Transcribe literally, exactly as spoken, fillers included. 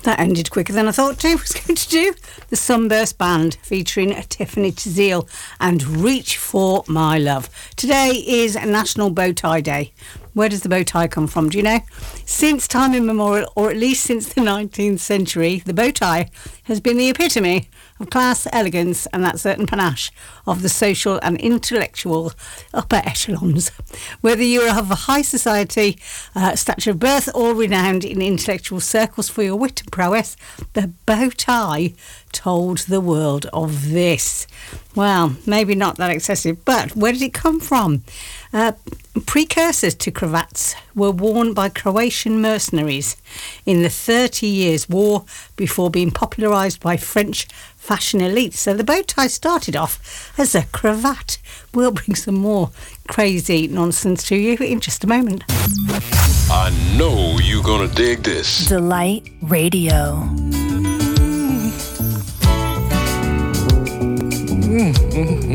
That ended quicker than I thought it was going to do. The Sunburst Band featuring Tiffany Tziel and Reach for My Love. Today is National Bow Tie Day. Where does the bow tie come from, do you know? Since time immemorial, or at least since the nineteenth century, the bow tie has been the epitome of class, elegance and that certain panache of the social and intellectual upper echelons. Whether you are of a high society uh, stature of birth or renowned in intellectual circles for your wit and prowess, the bow tie told the world of this. Well, maybe not that excessive, but where did it come from? Uh, precursors to cravats were worn by Croatian mercenaries in the thirty years war before being popularised by French fashion elites. So the bow tie started off as a cravat. We'll bring some more crazy nonsense to you in just a moment. I know you're gonna dig this. Delight Radio. Mm-hmm.